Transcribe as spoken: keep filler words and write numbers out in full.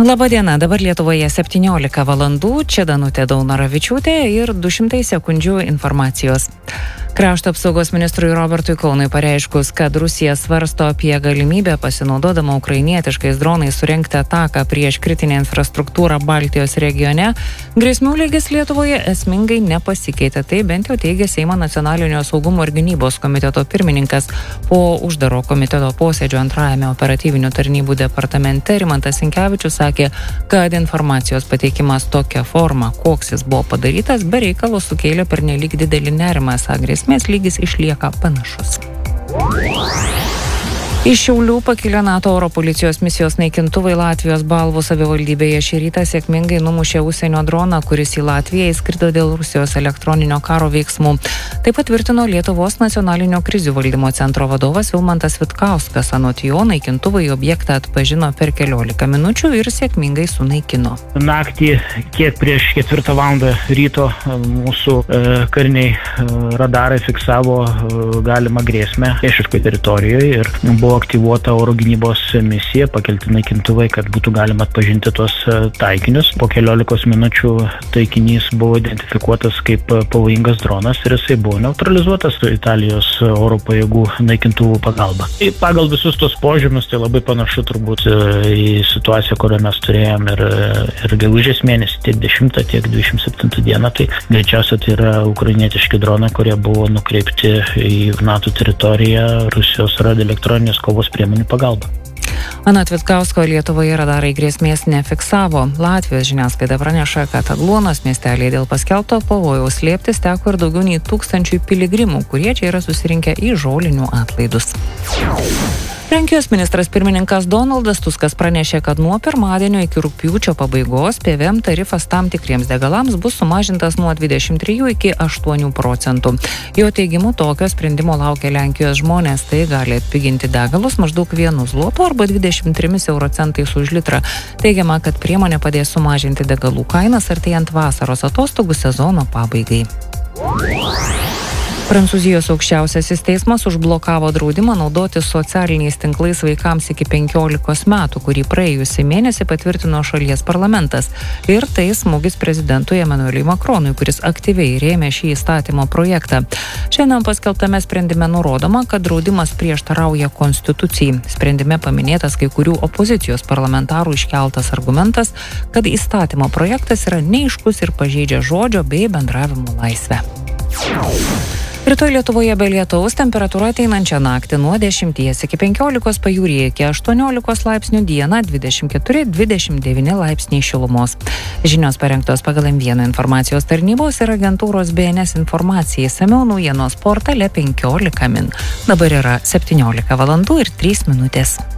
Labadiena, dabar Lietuvoje septyniolika valandų, čia Danutė Daunoravičiūtė ir du šimtai sekundžių informacijos. Krašto apsaugos ministrui Robertui Kaunui pareiškus, kad Rusija svarsto apie galimybę pasinaudodama ukrainietiškais dronais surengti ataką prieš kritinę infrastruktūrą Baltijos regione, grėsmių lygis Lietuvoje esmingai nepasikeitė. Tai bent jau teigia Seimo nacionalinio saugumo ir gynybos komiteto pirmininkas. Po uždaro komiteto posėdžio antrajame operatyvinių tarnybų departamente Rimantas Sinkevičius sakė, kad informacijos pateikimas tokia forma, koks jis buvo padarytas, be reikalo sukėlė pernelyg didelį nerimą, grėsmės lygis išlieka panašus. Iš Šiaulių pakilę NATO oro policijos misijos naikintuvai Latvijos Balvų savivaldybėje šį rytą sėkmingai numušė užsienio droną, kuris į Latviją įskrido dėl Rusijos elektroninio karo veiksmų. Tai patvirtino Lietuvos nacionalinio krizių valdymo centro vadovas Vilmantas Vitkauskas. Anot jo, naikintuvai objektą atpažino per keliolika minučių ir sėkmingai sunaikino. Naktį, kiek prieš ketvirtą valandą ryto, mūsų e, kariniai e, radarai fiksavo e, galimą grėsmę priešiškoje teritorijoje ir buvo aktyvuota oro gynybos misija, pakelti naikintuvai, kad būtų galima atpažinti tuos taikinius. Po keliolikos minučių taikinys buvo identifikuotas kaip pavojingas dronas ir jisai buvo neutralizuotas su Italijos oro pajėgų naikintuvų pagalba. Pagal visus tos požymius tai labai panašu turbūt į situaciją, kurią mes turėjom ir, ir gegužės mėnesį, tiek dešimtą, tiek dvidešimt septintą dieną. Tai greičiausiai tai yra ukrainietiški dronai, kurie buvo nukreipti į NATO teritoriją Rusijos radioelektroninės kovos priemonių pagalba. Anot Vitkausko, Lietuvoje radarai grėsmės nefiksavo. Latvijos žiniasklaida praneša, kad Agluonos miestelėje dėl paskelbto pavojaus slėptis teko ir daugiau nei tūkstančių piligrimų, kurie čia yra susirinkę į žolinių atlaidus. Lenkijos ministras pirmininkas Donaldas Tuskas pranešė, kad nuo pirmadienio iki rugpjūčio pabaigos P V M tarifas tam tikriems degalams bus sumažintas nuo dvidešimt trijų iki aštuonių procentų. Jo teigimu, tokio sprendimo laukia Lenkijos žmonės, tai gali atpiginti degalus maždaug vienu zlotu arba dvidešimt trimis euro centais už litrą. Teigiama, kad priemonė padės sumažinti degalų kainas artėjant vasaros atostogų sezono pabaigai. Prancūzijos aukščiausiasis teismas užblokavo draudimą naudotis socialiniais tinklais vaikams iki penkiolikos metų, kurį praėjusį mėnesį patvirtino šalies parlamentas. Ir tai smūgis prezidentui Emmanueliui Macronui, kuris aktyviai rėmė šį įstatymo projektą. Šiandien paskelbtame sprendime nurodoma, kad draudimas prieštarauja konstitucijai. Sprendime paminėtas kai kurių opozicijos parlamentarų iškeltas argumentas, kad įstatymo projektas yra neaiškus ir pažeidžia žodžio bei bendravimo laisvę. Rytoj Lietuvoje be lietaus, temperatūra ateinančią naktį nuo dešimties iki penkiolikos, pajūryje iki aštuoniolikos laipsnių, dieną dvidešimt keturi dvidešimt devyni laipsniai šilumos. Žinios parengtos pagal M vieną informacijos tarnybos ir agentūros B N S informacijai, išsamiau naujienos portale penkiolika min. Dabar yra septyniolika valandų ir trys minutės.